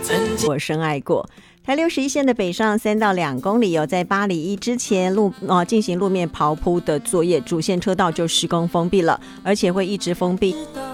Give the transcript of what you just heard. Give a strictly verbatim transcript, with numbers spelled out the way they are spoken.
我深爱过。台六十一线的北上三到两公里有在八里一之前路呃进行路面刨铺的作业，主线车道就施工封闭了，而且会一直封闭。